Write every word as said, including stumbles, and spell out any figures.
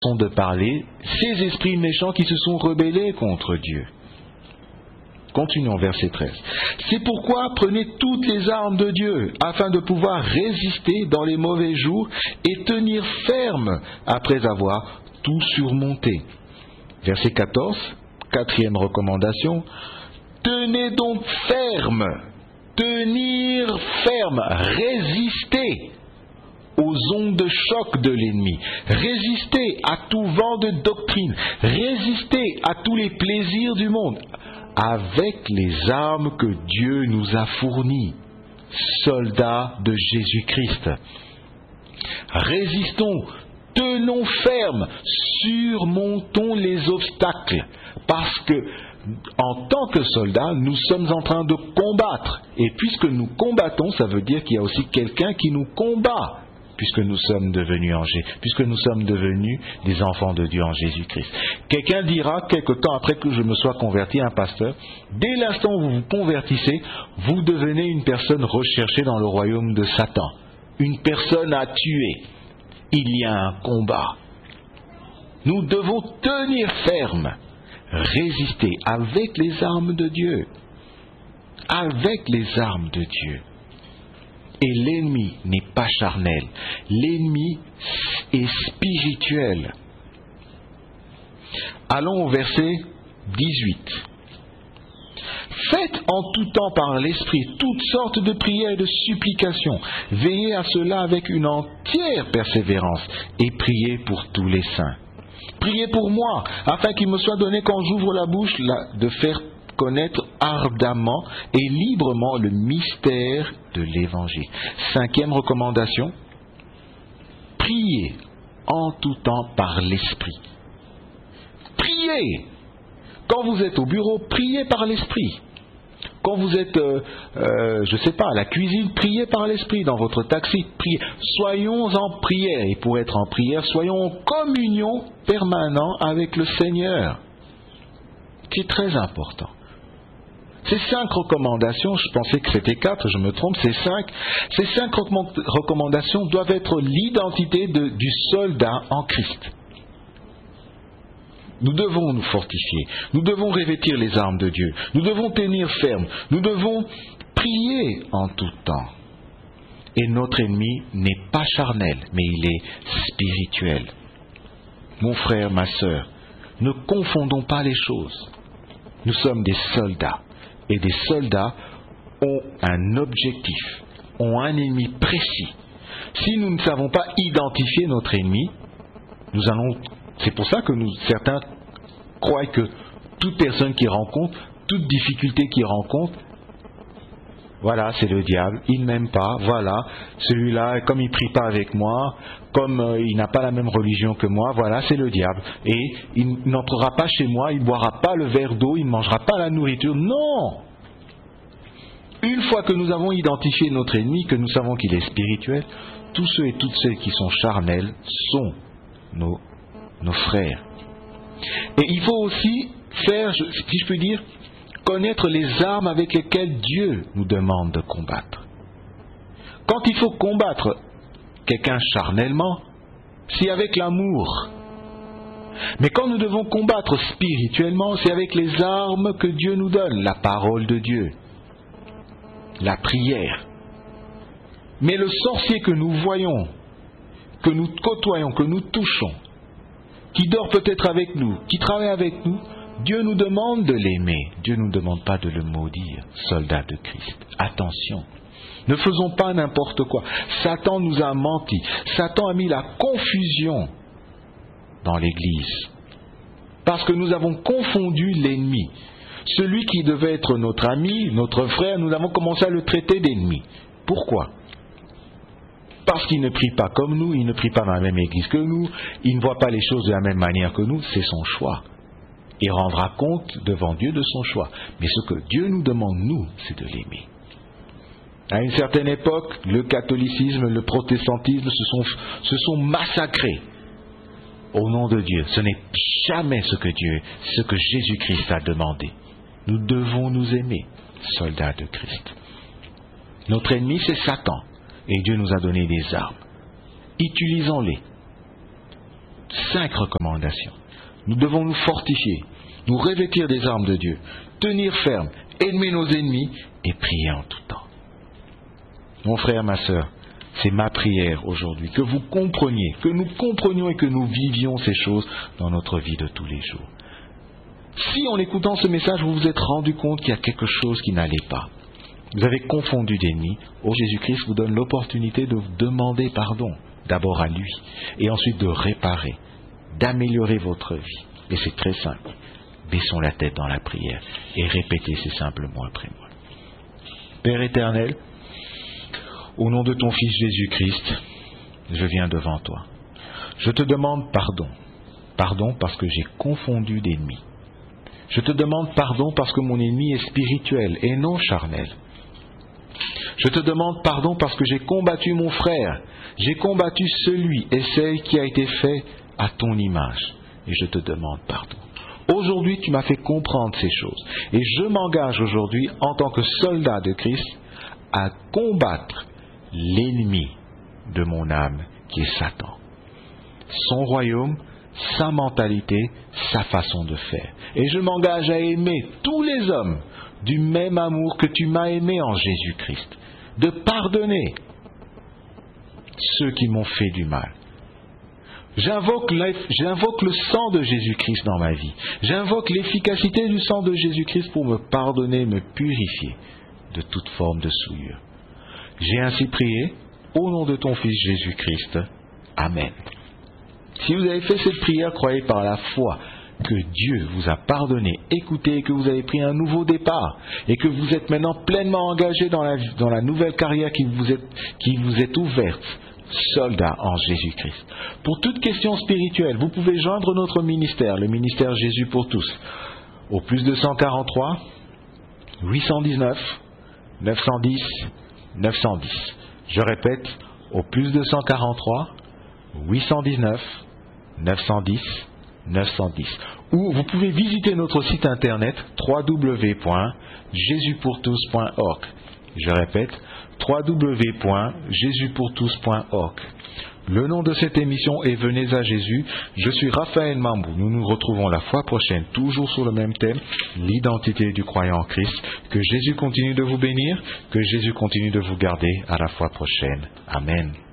façon de parler, ces esprits méchants qui se sont rebellés contre Dieu. Continuons, verset treize. C'est pourquoi prenez toutes les armes de Dieu, afin de pouvoir résister dans les mauvais jours et tenir ferme après avoir tout surmonté. Verset quatorze, quatrième recommandation. Tenez donc ferme, tenir ferme, résister aux ondes de choc de l'ennemi, résister à tout vent de doctrine, résister à tous les plaisirs du monde, avec les armes que Dieu nous a fournies, soldats de Jésus-Christ. Résistons, tenons ferme, surmontons les obstacles, parce que en tant que soldats, nous sommes en train de combattre. Et puisque nous combattons, ça veut dire qu'il y a aussi quelqu'un qui nous combat, puisque nous sommes devenus en Jésus, puisque nous sommes devenus des enfants de Dieu en Jésus-Christ. Quelqu'un dira, quelque temps après que je me sois converti, un pasteur, dès l'instant où vous vous convertissez, vous devenez une personne recherchée dans le royaume de Satan, une personne à tuer. Il y a un combat. Nous devons tenir ferme, résister avec les armes de Dieu, avec les armes de Dieu. Et l'ennemi n'est pas charnel, l'ennemi est spirituel. Allons au verset dix-huit. Faites en tout temps par l'Esprit toutes sortes de prières et de supplications. Veillez à cela avec une entière persévérance et priez pour tous les saints. Priez pour moi, afin qu'il me soit donné quand j'ouvre la bouche de faire connaître ardemment et librement le mystère de l'Évangile. Cinquième recommandation, priez en tout temps par l'Esprit. Priez. Quand vous êtes au bureau, priez par l'Esprit. Quand vous êtes, euh, euh, je ne sais pas, à la cuisine, priez par l'Esprit. Dans votre taxi, priez. Soyons en prière. Et pour être en prière, soyons en communion permanente avec le Seigneur. C'est très important. Ces cinq recommandations, je pensais que c'était quatre, je me trompe, c'est cinq. Ces cinq recommandations doivent être l'identité de, du soldat en Christ. Nous devons nous fortifier, nous devons revêtir les armes de Dieu, nous devons tenir ferme, nous devons prier en tout temps. Et notre ennemi n'est pas charnel, mais il est spirituel. Mon frère, ma sœur, ne confondons pas les choses. Nous sommes des soldats. Et des soldats ont un objectif, ont un ennemi précis. Si nous ne savons pas identifier notre ennemi, nous allons. C'est pour ça que nous, certains croient que toute personne qui rencontre, toute difficulté qu'il rencontre, voilà, c'est le diable, il ne m'aime pas, voilà, celui-là, comme il ne prie pas avec moi, comme euh, il n'a pas la même religion que moi, voilà, c'est le diable. Et il n'entrera pas chez moi, il ne boira pas le verre d'eau, il ne mangera pas la nourriture. Non! Une fois que nous avons identifié notre ennemi, que nous savons qu'il est spirituel, tous ceux et toutes celles qui sont charnels sont nos, nos frères. Et il faut aussi faire, si je puis dire, connaître les armes avec lesquelles Dieu nous demande de combattre. Quand il faut combattre quelqu'un charnellement, c'est avec l'amour. Mais quand nous devons combattre spirituellement, c'est avec les armes que Dieu nous donne, la parole de Dieu, la prière. Mais le sorcier que nous voyons, que nous côtoyons, que nous touchons, qui dort peut-être avec nous, qui travaille avec nous, Dieu nous demande de l'aimer. Dieu ne nous demande pas de le maudire, soldats de Christ. Attention, ne faisons pas n'importe quoi. Satan nous a menti. Satan a mis la confusion dans l'Église. Parce que nous avons confondu l'ennemi. Celui qui devait être notre ami, notre frère, nous avons commencé à le traiter d'ennemi. Pourquoi ? Parce qu'il ne prie pas comme nous, il ne prie pas dans la même église que nous, il ne voit pas les choses de la même manière que nous, c'est son choix. Il rendra compte devant Dieu de son choix. Mais ce que Dieu nous demande, nous, c'est de l'aimer. À une certaine époque, le catholicisme, le protestantisme se sont, se sont massacrés au nom de Dieu. Ce n'est jamais ce que Dieu, ce que Jésus-Christ a demandé. Nous devons nous aimer, soldats de Christ. Notre ennemi, c'est Satan. Et Dieu nous a donné des armes. Utilisons-les. cinq recommandations. Nous devons nous fortifier, nous revêtir des armes de Dieu, tenir ferme, aimer nos ennemis et prier en tout temps. Mon frère, ma sœur, c'est ma prière aujourd'hui, que vous compreniez, que nous comprenions et que nous vivions ces choses dans notre vie de tous les jours. Si en écoutant ce message, vous vous êtes rendu compte qu'il y a quelque chose qui n'allait pas, vous avez confondu d'ennemis, oh, Jésus-Christ vous donne l'opportunité de vous demander pardon, d'abord à lui, et ensuite de réparer, d'améliorer votre vie. Et c'est très simple. Baissons la tête dans la prière et répétez ces simples mots après moi. Père éternel, au nom de ton Fils Jésus-Christ, je viens devant toi. Je te demande pardon. Pardon parce que j'ai confondu d'ennemis. Je te demande pardon parce que mon ennemi est spirituel et non charnel. Je te demande pardon parce que j'ai combattu mon frère. J'ai combattu celui et celle qui a été fait à ton image. Et je te demande pardon. Aujourd'hui, tu m'as fait comprendre ces choses. Et je m'engage aujourd'hui, en tant que soldat de Christ, à combattre l'ennemi de mon âme, qui est Satan. Son royaume, sa mentalité, sa façon de faire. Et je m'engage à aimer tous les hommes du même amour que tu m'as aimé en Jésus-Christ. De pardonner ceux qui m'ont fait du mal. J'invoque, j'invoque le sang de Jésus-Christ dans ma vie. J'invoque l'efficacité du sang de Jésus-Christ pour me pardonner, me purifier de toute forme de souillure. J'ai ainsi prié au nom de ton Fils Jésus-Christ. Amen. Si vous avez fait cette prière, croyez par la foi que Dieu vous a pardonné, écoutez, et que vous avez pris un nouveau départ, et que vous êtes maintenant pleinement engagé dans la, dans la nouvelle carrière qui vous est, qui vous est ouverte, soldat en Jésus-Christ. Pour toute question spirituelle, vous pouvez joindre notre ministère, le ministère Jésus pour tous, au plus deux cent quarante-trois, huit cent dix-neuf, neuf cent dix, neuf cent dix. Je répète, au plus deux cent quarante-trois, huit cent dix-neuf, neuf cent dix, neuf cent dix. Ou vous pouvez visiter notre site internet w w w point jésus pour tous point org. Je répète, w w w point jésus pour tous point org. Le nom de cette émission est Venez à Jésus. Je suis Raphaël Mambou. Nous nous retrouvons la fois prochaine, toujours sur le même thème, l'identité du croyant en Christ. Que Jésus continue de vous bénir, que Jésus continue de vous garder. À la fois prochaine. Amen.